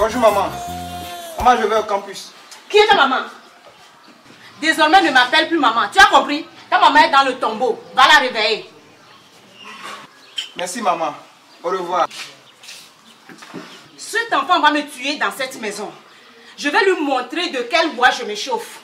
Bonjour maman. Maman, je vais au campus. Qui est ta maman? Désormais, ne m'appelle plus maman. Tu as compris? Ta maman est dans le tombeau. Va la réveiller. Merci maman. Au revoir. Cet enfant va me tuer dans cette maison. Je vais lui montrer de quel bois je m'échauffe.